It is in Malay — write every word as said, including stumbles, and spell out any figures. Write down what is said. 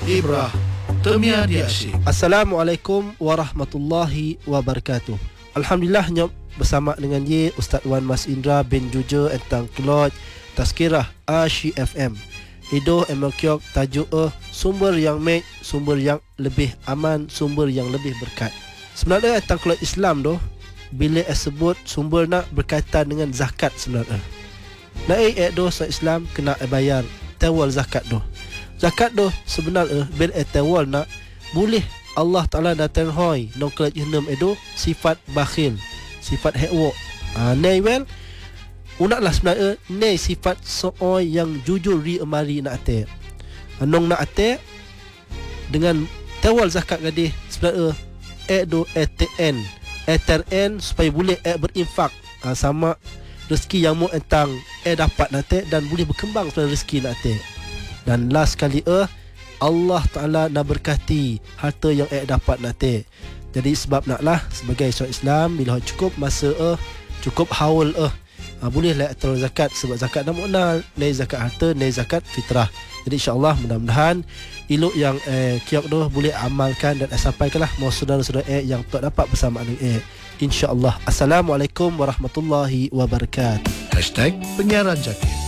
Ibrah Temia di Asyik. Assalamualaikum warahmatullahi wabarakatuh. Alhamdulillah nyop bersama dengan ye Ustaz Wan Mas Indra bin Juja entang keloj Tazkirah Asyik F M. Ido emokyok tajuk eh sumber yang mek, sumber yang lebih aman, sumber yang lebih berkat. Sebenarnya entang keloj Islam doh bila sebut sumber nak berkaitan dengan zakat sebenarnya. Naik eh doh sa Islam kena bayar tewal zakat doh. Zakat doh sebenarnya bila eh tewal nak boleh Allah Ta'ala datang hoi no kelaj henam edo sifat bakhil, sifat hewok. Ah nei well unaklah sebenarnya nei sifat sooi yang jujur ri amari nak ate. Anong nak ate dengan tewal zakat gadih sebenarnya edo etn etn supaya boleh eh berinfak ah, sama rezeki yang mu entang eh dapat nate dan boleh berkembang sebenarnya rezeki nate. Dan last kali eh Allah Ta'ala nak berkati harta yang eh dapat nanti. Jadi sebab naklah sebagai seorang Islam bila cukup masa eh cukup haul eh ha, bolehlah terul zakat sebab zakat nak makna nai zakat harta, nai zakat fitrah. Jadi insya-Allah mudah-mudahan ilok yang eh kiok tu boleh amalkan dan eh, sampaikanlah mau saudara-saudara eh yang tak dapat bersama dengan eh. Insya-Allah. Assalamualaikum warahmatullahi wabarakatuh. Hashtag Penyiaran Jati.